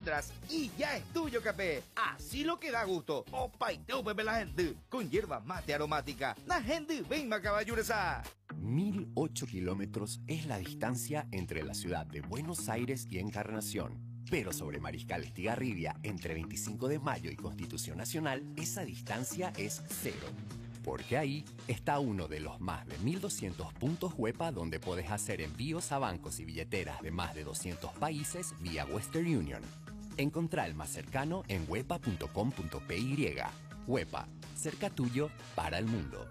entras y ya es tuyo café. Así lo que da gusto. Opa y teo pepe la gente. Con hierba mate aromática. La gente venga caballuresa. 1008 kilómetros es la distancia entre la ciudad de Buenos Aires y Encarnación. Pero sobre Mariscal Estigarribia, entre 25 de mayo y Constitución Nacional, esa distancia es cero. Porque ahí está uno de los más de 1200 puntos Huepa donde podés hacer envíos a bancos y billeteras de más de 200 países vía Western Union. Encontrá el más cercano en huepa.com.py. Huepa, cerca tuyo para el mundo.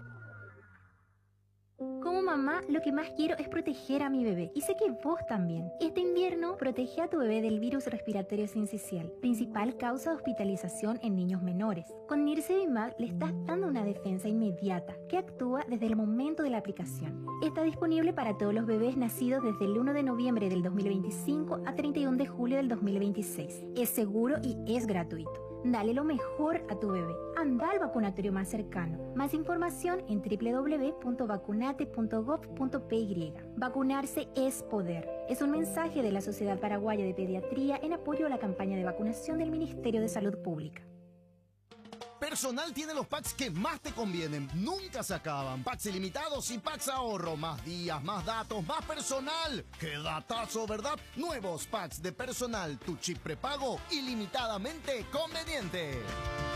Como mamá, lo que más quiero es proteger a mi bebé. Y sé que vos también. Este invierno, protege a tu bebé del virus respiratorio sincicial, principal causa de hospitalización en niños menores. Con Nirsevimab le estás dando una defensa inmediata que actúa desde el momento de la aplicación. Está disponible para todos los bebés nacidos desde el 1 de noviembre del 2025 a 31 de julio del 2026. Es seguro y es gratuito. Dale lo mejor a tu bebé. Anda al vacunatorio más cercano. Más información en www.vacunate.gov.py. Vacunarse es poder. Es un mensaje de la Sociedad Paraguaya de Pediatría en apoyo a la campaña de vacunación del Ministerio de Salud Pública. Personal tiene los packs que más te convienen. Nunca se acaban. Packs ilimitados y packs ahorro. Más días, más datos, más personal. ¡Qué datazo, verdad! Nuevos packs de personal. Tu chip prepago ilimitadamente conveniente.